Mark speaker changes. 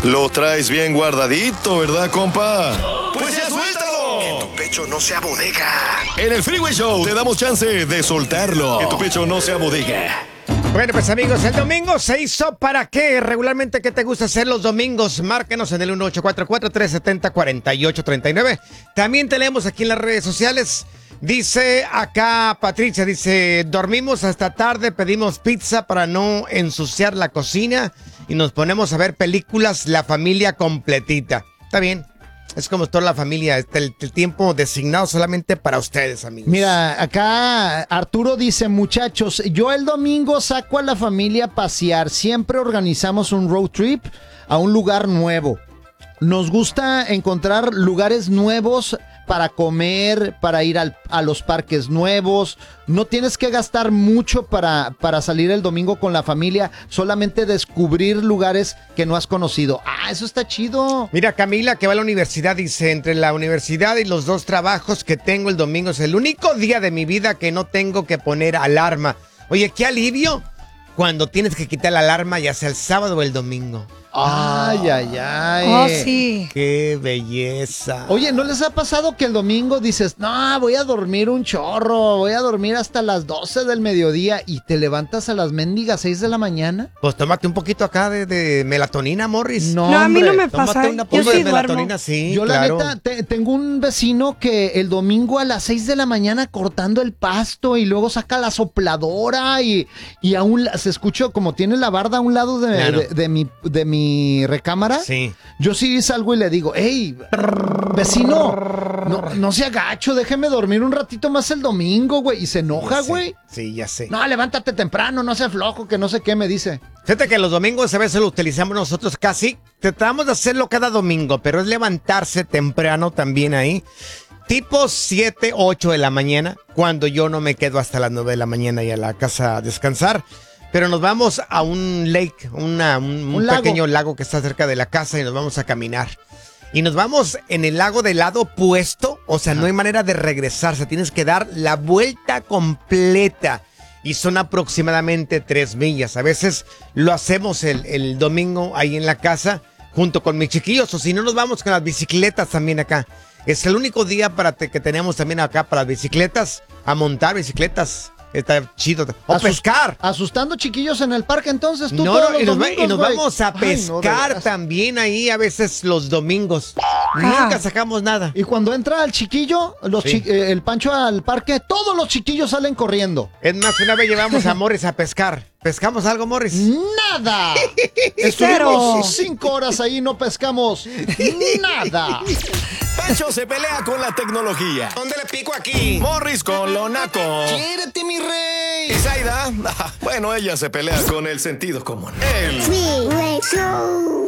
Speaker 1: Lo traes bien guardadito, ¿verdad, compa? ¡Pues ya suéltalo!
Speaker 2: Que tu pecho no sea bodega.
Speaker 1: En el Freeway Show te damos chance de soltarlo. Que tu pecho no sea bodega.
Speaker 3: Bueno, pues amigos, el domingo se hizo para qué. Regularmente, ¿qué te gusta hacer los domingos? Márquenos en el 1844-370-4839. También te leemos aquí en las redes sociales. Dice acá Patricia, dice, dormimos hasta tarde, pedimos pizza para no ensuciar la cocina y nos ponemos a ver películas, la familia completita. Está bien. Es como toda la familia, el tiempo designado solamente para ustedes, amigos.
Speaker 4: Mira, acá Arturo dice, muchachos, yo el domingo saco a la familia a pasear. Siempre organizamos un road trip a un lugar nuevo. Nos gusta encontrar lugares nuevos para comer, para ir a los parques nuevos. No tienes que gastar mucho para salir el domingo con la familia, solamente descubrir lugares que no has conocido. Ah, eso está chido.
Speaker 3: Mira, Camila, que va a la universidad, dice, entre la universidad y los dos trabajos que tengo el domingo, es el único día de mi vida que no tengo que poner alarma. Oye, qué alivio cuando tienes que quitar la alarma, ya sea el sábado o el domingo.
Speaker 4: Ay, ay, ay.
Speaker 5: Oh, sí.
Speaker 3: ¡Qué belleza!
Speaker 4: Oye, ¿no les ha pasado que el domingo dices, no, voy a dormir un chorro, voy a dormir hasta las 12 del mediodía y te levantas a las mendigas 6 de la mañana?
Speaker 3: Pues tómate un poquito acá de melatonina, Morris.
Speaker 5: No, a mí no me pasa.
Speaker 3: Tómate una
Speaker 5: Yo
Speaker 3: pompa
Speaker 5: sí
Speaker 3: de
Speaker 5: duermo.
Speaker 3: melatonina, sí,
Speaker 4: Yo
Speaker 3: claro.
Speaker 4: la neta, tengo un vecino que el domingo a las 6 de la mañana cortando el pasto y luego saca la sopladora y aún se escucha como tiene la barda a un lado
Speaker 3: Claro.
Speaker 4: de mi recámara.
Speaker 3: Sí.
Speaker 4: Yo sí salgo y le digo, hey, vecino, no sea gacho, déjeme dormir un ratito más el domingo, güey. Y se enoja,
Speaker 3: Ya sé.
Speaker 4: güey.
Speaker 3: Sí, ya sé.
Speaker 4: No, levántate temprano, no seas flojo, que no sé qué me dice.
Speaker 3: Fíjate que los domingos a veces lo utilizamos nosotros casi. Tratamos de hacerlo cada domingo, pero es levantarse temprano también ahí. Tipo 7, 8 de la mañana, cuando yo no me quedo hasta las 9 de la mañana y a la casa a descansar. Pero nos vamos a un lake, un pequeño lago que está cerca de la casa y nos vamos a caminar. Y nos vamos en el lago del lado opuesto, o sea, no hay manera de regresarse, tienes que dar la vuelta completa. Y son aproximadamente 3 millas. A veces lo hacemos el domingo ahí en la casa junto con mis chiquillos, o si no nos vamos con las bicicletas también acá. Es el único día que tenemos también acá para las bicicletas, a montar bicicletas. Está chido. O pescar.
Speaker 4: Asustando chiquillos en el parque entonces, tú
Speaker 3: No,
Speaker 4: todos
Speaker 3: no, y
Speaker 4: los
Speaker 3: nos
Speaker 4: domingos, güey.
Speaker 3: vamos a
Speaker 4: Ay, no, de
Speaker 3: pescar
Speaker 4: veras.
Speaker 3: también ahí a veces los domingos. Nunca sacamos nada.
Speaker 4: Y cuando entra el chiquillo,
Speaker 3: Sí.
Speaker 4: el Pancho al parque, todos los chiquillos salen corriendo.
Speaker 3: Es más, una vez llevamos a Morris a pescar. ¿Pescamos algo, Morris?
Speaker 4: ¡Nada! Estuvimos 5 horas ahí y no pescamos nada.
Speaker 1: Pancho se pelea con la tecnología.
Speaker 2: ¿Dónde le pico aquí?
Speaker 1: Morris con lo naco.
Speaker 2: ¡Quiérete, mi rey!
Speaker 1: Y Zaida, bueno, ella se pelea con el sentido común. El
Speaker 6: Freeway Show.